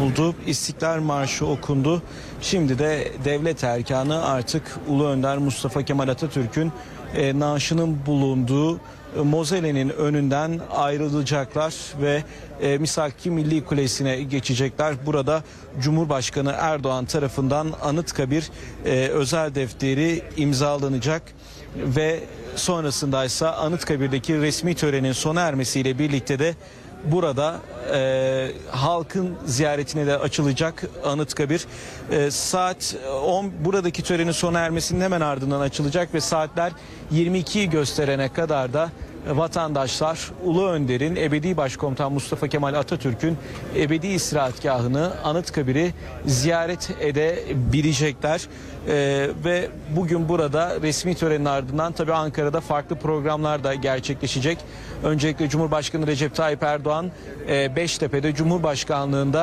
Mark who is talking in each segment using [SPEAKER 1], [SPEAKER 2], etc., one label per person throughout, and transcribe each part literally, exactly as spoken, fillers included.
[SPEAKER 1] duyuldu. İstiklal Marşı okundu. Şimdi de devlet erkanı artık Ulu Önder Mustafa Kemal Atatürk'ün e, naaşının bulunduğu e, Mozole'nin önünden ayrılacaklar ve e, Misaki Milli Kulesi'ne geçecekler. Burada Cumhurbaşkanı Erdoğan tarafından Anıtkabir e, özel defteri imzalanacak ve sonrasındaysa Anıtkabir'deki resmi törenin sona ermesiyle birlikte de burada e, halkın ziyaretine de açılacak Anıtkabir. E, saat on buradaki törenin sona ermesinin hemen ardından açılacak ve saatler yirmi ikiyi gösterene kadar da vatandaşlar Ulu Önder'in, ebedi başkomutan Mustafa Kemal Atatürk'ün ebedi istirahatgahını, Anıtkabir'i ziyaret edebilecekler. Ee, ve bugün burada resmi törenin ardından tabii Ankara'da farklı programlar da gerçekleşecek. Öncelikle Cumhurbaşkanı Recep Tayyip Erdoğan e, Beştepe'de Cumhurbaşkanlığında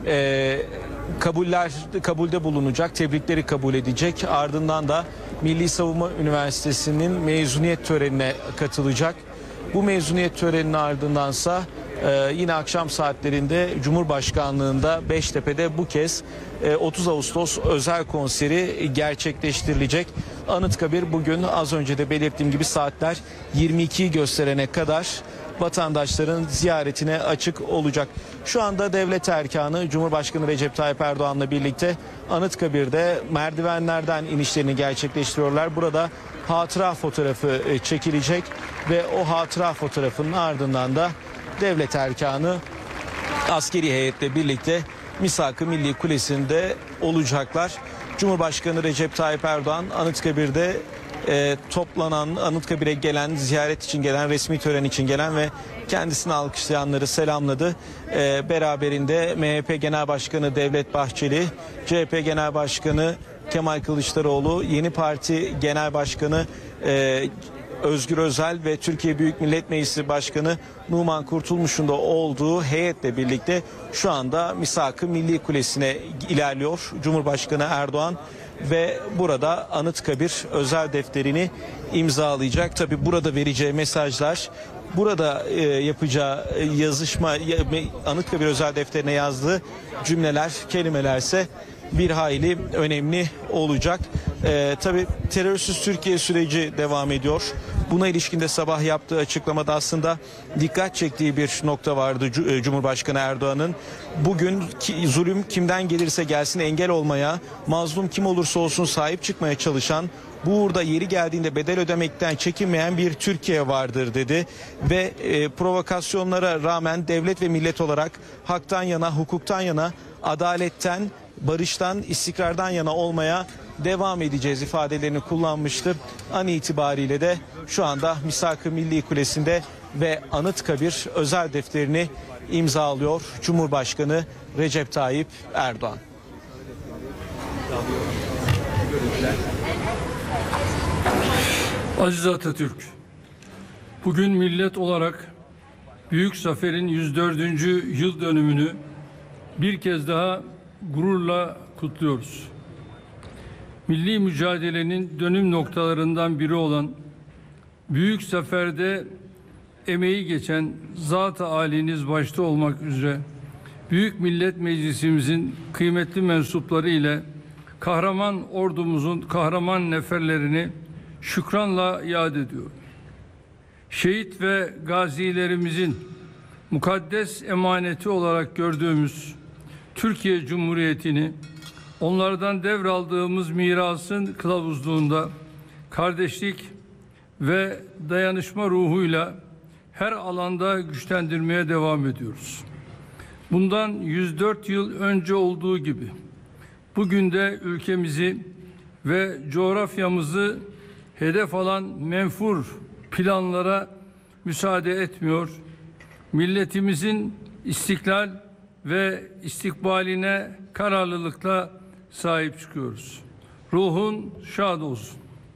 [SPEAKER 1] e, kabuller kabulde bulunacak, tebrikleri kabul edecek. Ardından da Milli Savunma Üniversitesi'nin mezuniyet törenine katılacak. Bu mezuniyet töreninin ardındansa e, yine akşam saatlerinde Cumhurbaşkanlığında Beştepe'de bu kez e, otuz Ağustos özel konseri gerçekleştirilecek. Anıtkabir bugün az önce de belirttiğim gibi saatler yirmi ikiyi gösterene kadar vatandaşların ziyaretine açık olacak. Şu anda devlet erkanı Cumhurbaşkanı Recep Tayyip Erdoğan'la birlikte Anıtkabir'de merdivenlerden inişlerini gerçekleştiriyorlar. Burada hatıra fotoğrafı çekilecek ve o hatıra fotoğrafının ardından da devlet erkanı askeri heyetle birlikte Misak-ı Milli Kulesi'nde olacaklar. Cumhurbaşkanı Recep Tayyip Erdoğan Anıtkabir'de e, toplanan, Anıtkabir'e gelen, ziyaret için gelen, resmi tören için gelen ve kendisini alkışlayanları selamladı. E, beraberinde M H P Genel Başkanı Devlet Bahçeli, C H P Genel Başkanı Kemal Kılıçdaroğlu, Yeni Parti Genel Başkanı e, Özgür Özel ve Türkiye Büyük Millet Meclisi Başkanı Numan Kurtulmuş'un da olduğu heyetle birlikte şu anda Misak-ı Milli Kulesi'ne ilerliyor Cumhurbaşkanı Erdoğan ve burada Anıtkabir özel defterini imzalayacak. Tabi burada vereceği mesajlar, burada e, yapacağı yazışma, Anıtkabir özel defterine yazdığı cümleler, kelimelerse bir hayli önemli olacak. Ee, tabii terörsüz Türkiye süreci devam ediyor. Buna ilişkin de sabah yaptığı açıklamada aslında dikkat çektiği bir nokta vardı Cumhurbaşkanı Erdoğan'ın. Bugün ki, zulüm kimden gelirse gelsin engel olmaya, mazlum kim olursa olsun sahip çıkmaya çalışan, bu uğurda yeri geldiğinde bedel ödemekten çekinmeyen bir Türkiye vardır dedi. Ve e, provokasyonlara rağmen devlet ve millet olarak haktan yana, hukuktan yana, adaletten, barıştan, istikrardan yana olmaya devam edeceğiz ifadelerini kullanmıştı. An itibariyle de şu anda Misak-ı Milli Kulesi'nde ve Anıtkabir özel defterini imzalıyor Cumhurbaşkanı Recep Tayyip Erdoğan.
[SPEAKER 2] Aziz Atatürk, bugün millet olarak Büyük Zafer'in yüz dördüncü yıl dönümünü bir kez daha gururla kutluyoruz. Milli mücadelenin dönüm noktalarından biri olan Büyük Zafer'de emeği geçen zat-ı âliniz başta olmak üzere Büyük Millet Meclisimizin kıymetli mensupları ile kahraman ordumuzun kahraman neferlerini şükranla yad ediyorum. Şehit ve gazilerimizin mukaddes emaneti olarak gördüğümüz Türkiye Cumhuriyeti'ni onlardan devraldığımız mirasın kılavuzluğunda kardeşlik ve dayanışma ruhuyla her alanda güçlendirmeye devam ediyoruz. Bundan yüz dört yıl önce olduğu gibi bugün de ülkemizi ve coğrafyamızı hedef alan menfur planlara müsaade etmiyor. Milletimizin istiklal ve istikbaline kararlılıkla sahip çıkıyoruz. Ruhun şad olsun.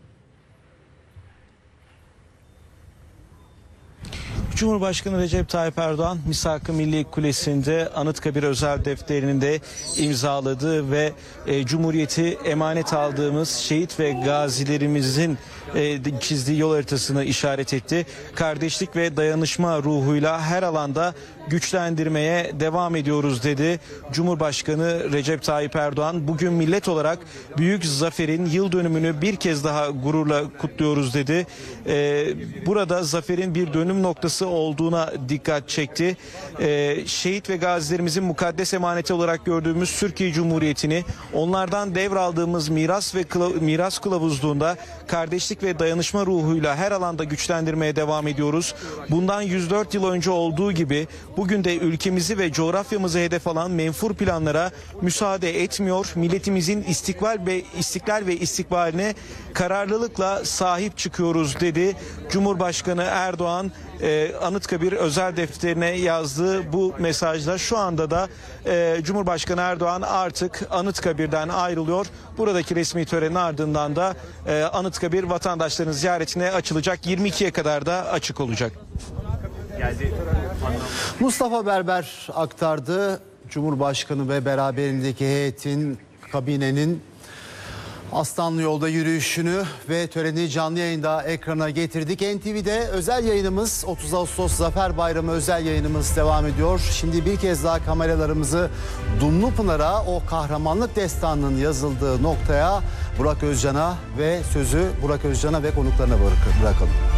[SPEAKER 1] Cumhurbaşkanı Recep Tayyip Erdoğan Misak-ı Milli Kulesi'nde Anıtkabir özel defterini de imzaladı ve e, Cumhuriyeti emanet aldığımız şehit ve gazilerimizin e, çizdiği yol haritasını işaret etti. Kardeşlik ve dayanışma ruhuyla her alanda güçlendirmeye devam ediyoruz dedi Cumhurbaşkanı Recep Tayyip Erdoğan. Bugün millet olarak büyük zaferin yıl dönümünü bir kez daha gururla kutluyoruz dedi. Ee, burada zaferin bir dönüm noktası olduğuna dikkat çekti. Ee, şehit ve gazilerimizin mukaddes emaneti olarak gördüğümüz Türkiye Cumhuriyeti'ni onlardan devraldığımız miras ve kıla- miras kılavuzluğunda kardeşlik ve dayanışma ruhuyla her alanda güçlendirmeye devam ediyoruz. Bundan yüz dört yıl önce olduğu gibi bugün de ülkemizi ve coğrafyamızı hedef alan menfur planlara müsaade etmiyor. Milletimizin istikbal ve istiklal ve istikbaline kararlılıkla sahip çıkıyoruz dedi Cumhurbaşkanı Erdoğan. E, Anıtkabir özel defterine yazdığı bu mesajla şu anda da e, Cumhurbaşkanı Erdoğan artık Anıtkabir'den ayrılıyor. Buradaki resmi törenin ardından da e, Anıtkabir vatandaşların ziyaretine açılacak. yirmi ikiye kadar da açık olacak.
[SPEAKER 3] Mustafa Berber aktardı. Cumhurbaşkanı ve beraberindeki heyetin, kabinenin Aslanlı Yolda yürüyüşünü ve töreni canlı yayında ekrana getirdik. N T V'de özel yayınımız, otuz Ağustos Zafer Bayramı özel yayınımız devam ediyor. Şimdi bir kez daha kameralarımızı Dumlupınar'a, o kahramanlık destanının yazıldığı noktaya, Burak Özcan'a ve sözü Burak Özcan'a ve konuklarına bırakalım.